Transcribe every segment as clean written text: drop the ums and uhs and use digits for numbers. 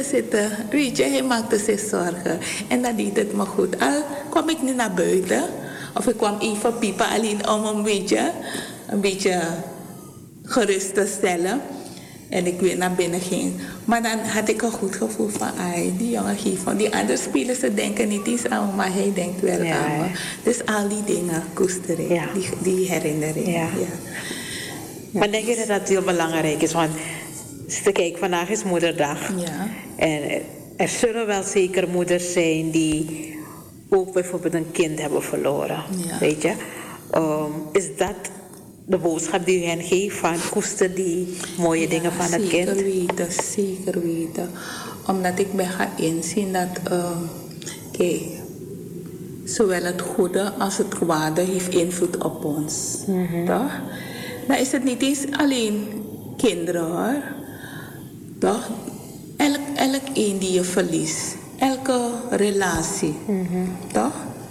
zitten. Weet je, hij maakte zich zorgen. En dat deed het me goed. Al kwam ik niet naar buiten. Of ik kwam even piepen alleen om een beetje gerust te stellen. En ik weer naar binnen ging. Maar dan had ik een goed gevoel van, die jongen geeft van. Die andere spelers, ze denken niet eens aan me, maar hij denkt wel aan me. Dus al die dingen koester ik, die herinneringen. Ja. Maar denk je dat dat heel belangrijk is? Want kijk, vandaag is Moederdag. Ja. En er zullen wel zeker moeders zijn die ook bijvoorbeeld een kind hebben verloren. Ja. Weet je? Is dat de boodschap die u hen geeft van koester die mooie dingen van het kind? Zeker weten. Omdat ik ben gaan inzien dat, kijk, zowel het goede als het kwade heeft invloed op ons. Toch? Dan is het niet eens alleen kinderen hoor. Toch? Elk een die je verliest. Elke relatie. Toch?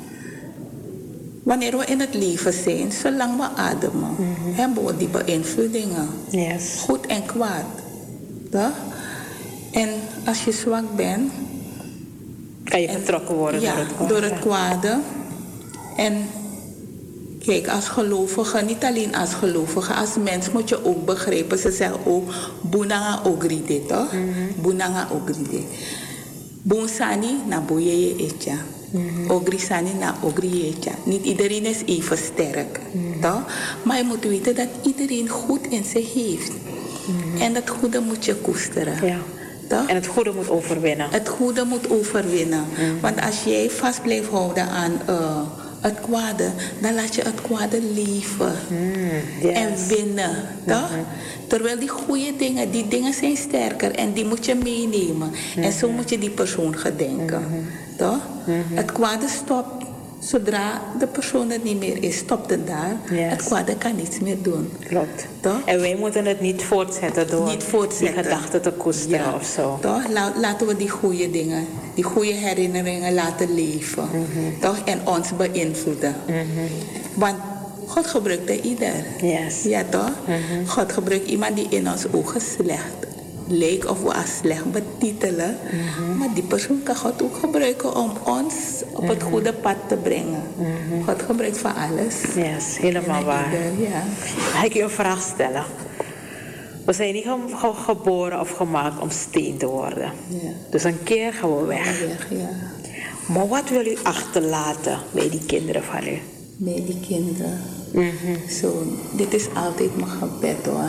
Wanneer we in het leven zijn, zolang we ademen, hebben we die beïnvloedingen. Yes. Goed en kwaad. Toch? En als je zwak bent, kan je getrokken worden door het kwade. En kijk, als gelovige, niet alleen als gelovige, als mens moet je ook begrijpen. Ze zeggen ook, bunanga ogride, toch? Bunanga ogride. Bonsani na boyeye etja. Ogrisani na ogrietja. Niet iedereen is even sterk. Toch? Maar je moet weten dat iedereen goed in zich heeft. En dat goede moet je koesteren. Ja. Toch? En het goede moet overwinnen. Het goede moet overwinnen. Want als jij vast blijft houden aan het kwade, dan laat je het kwade leven. En winnen. Toch? Terwijl die goede dingen, die dingen zijn sterker en die moet je meenemen. En zo moet je die persoon gedenken. Toch? Het kwade stopt. Zodra de persoon er niet meer is, stopt het daar. Yes. Het kwade kan niets meer doen. Klopt. Toch? En wij moeten het niet voortzetten door die gedachten te koesteren of zo. Toch? Laten we die goede dingen, die goede herinneringen laten leven. Toch? En ons beïnvloeden. Want God gebruikt ieder. Yes. Ja toch? God gebruikt iemand die in ons ogen slecht leek of we als slecht betitelen. Maar die persoon kan God ook gebruiken om ons op het goede pad te brengen. God gebruikt van alles. Yes, helemaal waar. Ja. Ga ik je een vraag stellen? We zijn niet geboren of gemaakt om steen te worden. Ja. Dus een keer gaan we weg. Ja. Maar wat wil u achterlaten bij die kinderen van u? Bij die kinderen. Zo, dit is altijd mijn gebed hoor.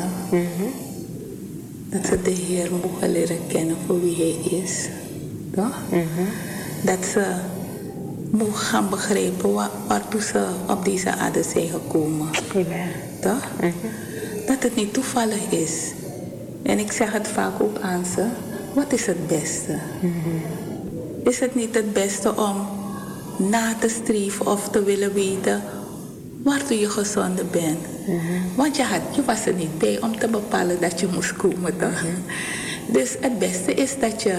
Dat ze de Heer mogen leren kennen voor wie Hij is. Toch? Dat ze mogen gaan begrijpen waartoe ze op deze aarde zijn gekomen. Amen. Toch? Dat het niet toevallig is. En ik zeg het vaak ook aan ze. Wat is het beste? Is het niet het beste om na te streven of te willen weten waartoe je gezonden bent? Want je was er niet bij om te bepalen dat je moest komen, toch? Dus het beste is dat je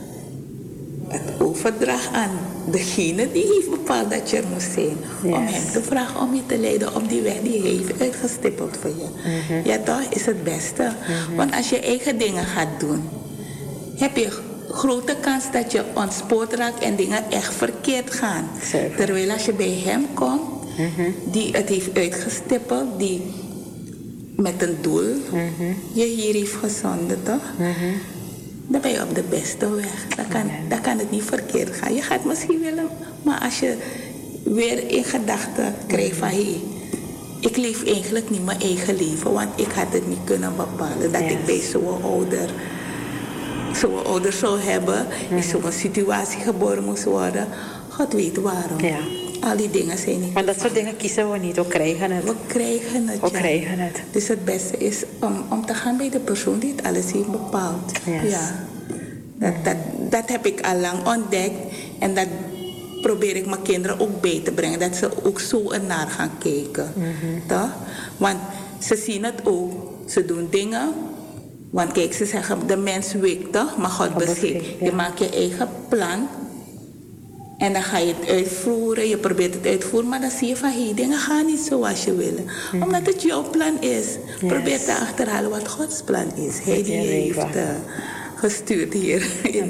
het overdraagt aan degene die heeft bepaald dat je er moest zijn. Om hem te vragen om je te leiden op die weg die hij heeft uitgestippeld voor je. Ja toch, is het beste. Want als je eigen dingen gaat doen, heb je grote kans dat je ontspoord raakt en dingen echt verkeerd gaan. Zeker. Terwijl als je bij hem komt, die het heeft uitgestippeld, die met een doel je hier heeft gezonden, toch? Dan ben je op de beste weg. Dan kan het niet verkeerd gaan. Je gaat misschien willen, maar als je weer in gedachten krijgt van ik leef eigenlijk niet mijn eigen leven, want ik had het niet kunnen bepalen dat ik bij zo'n ouder zou hebben, in zo'n situatie geboren moest worden. God weet waarom. Ja. Al die dingen zijn niet. Maar dat soort dingen kiezen we niet, we krijgen het. We krijgen het. Dus het beste is om te gaan bij de persoon die het alles heeft bepaald. Yes. Ja. Dat heb ik al lang ontdekt. En dat probeer ik mijn kinderen ook bij te brengen. Dat ze ook zo ernaar gaan kijken. Toch? Want ze zien het ook. Ze doen dingen. Want kijk, ze zeggen, de mens wikt toch, maar God beschikt. Je maakt je eigen plan. En dan ga je het uitvoeren, je probeert het uitvoeren, maar dan zie je van, dingen gaan niet zoals je wil. Omdat het jouw plan is. Probeer te achterhalen wat Gods plan is. Hij die heeft gestuurd hier in